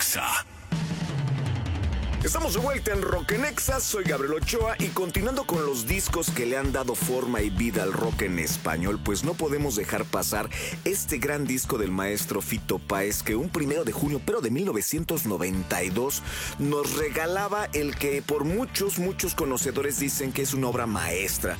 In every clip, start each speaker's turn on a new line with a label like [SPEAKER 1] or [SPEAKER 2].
[SPEAKER 1] Exa.
[SPEAKER 2] Estamos de vuelta en Rock en Exa, soy Gabriel Ochoa y continuando con los discos que le han dado forma y vida al rock en español, pues no podemos dejar pasar este gran disco del maestro Fito Páez que un 1 de junio, pero de 1992, nos regalaba el que por muchos conocedores dicen que es una obra maestra,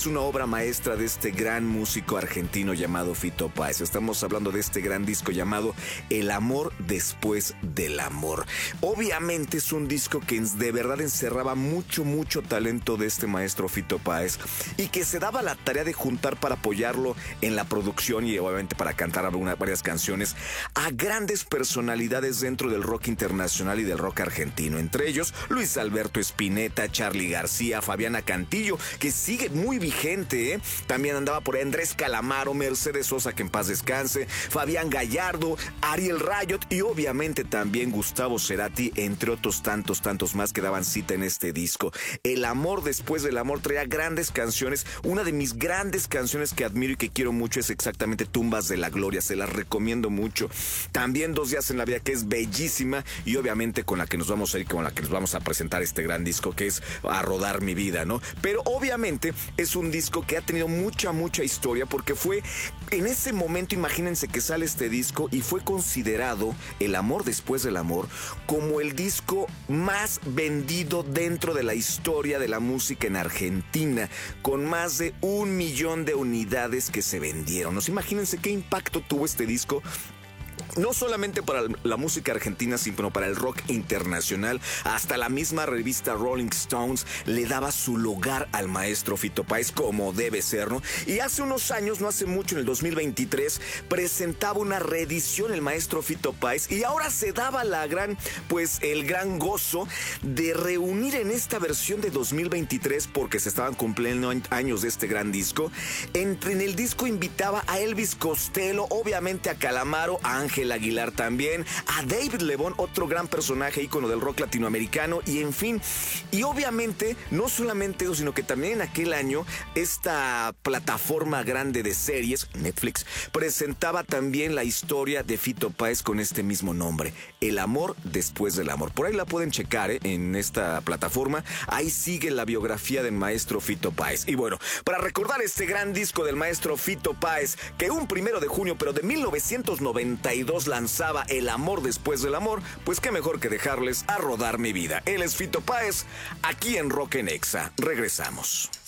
[SPEAKER 2] de este gran músico argentino llamado Fito Páez. Estamos hablando de este gran disco llamado El amor después del amor. Obviamente es un disco que de verdad encerraba mucho talento de este maestro Fito Páez y que se daba la tarea de juntar para apoyarlo en la producción y obviamente para cantar varias canciones a grandes personalidades dentro del rock internacional y del rock argentino, entre ellos Luis Alberto Spinetta, Charly García, Fabiana Cantillo, que sigue muy vigente, También andaba por ahí Andrés Calamaro, Mercedes Sosa, que en paz descanse, Fabián Gallardo, Ariel Rayot y obviamente también Gustavo Cerati, entre otros tantos más que daban cita en este disco. El amor después del amor traía grandes canciones. Una de mis grandes canciones que admiro y que quiero mucho es exactamente Tumbas de la Gloria. Se las recomiendo mucho. También Dos días en la vida, que es bellísima, y obviamente con la que nos vamos a ir, con la que nos vamos a presentar este gran disco, que es A Rodar mi Vida, ¿no? Pero obviamente es un disco que ha tenido mucha historia, porque fue en ese momento, imagínense que sale este disco y fue considerado El amor después del amor como el disco más vendido dentro de la historia de la música en Argentina, con más de 1 millón de unidades que se vendieron. Imagínense qué impacto tuvo este disco, no solamente para la música argentina, sino para el rock internacional. Hasta la misma revista Rolling Stones le daba su lugar al maestro Fito Páez, como debe ser, ¿no? Y hace unos años, no hace mucho, en el 2023, presentaba una reedición el maestro Fito Páez, y ahora se daba el gran gozo de reunir en esta versión de 2023, porque se estaban cumpliendo años de este gran disco. En el disco invitaba a Elvis Costello, obviamente a Calamaro, a Ángel Aguilar también, a David Lebón, otro gran personaje, ícono del rock latinoamericano, y en fin. Y obviamente, no solamente eso, sino que también en aquel año, esta plataforma grande de series, Netflix, presentaba también la historia de Fito Páez con este mismo nombre, El amor después del amor. Por ahí la pueden checar, en esta plataforma. Ahí sigue la biografía del maestro Fito Páez. Y bueno, para recordar este gran disco del maestro Fito Páez, que un 1 de junio, pero de 1992, lanzaba El amor después del amor, pues qué mejor que dejarles A Rodar mi Vida. Él es Fito Páez, aquí en Rock en Exa. Regresamos.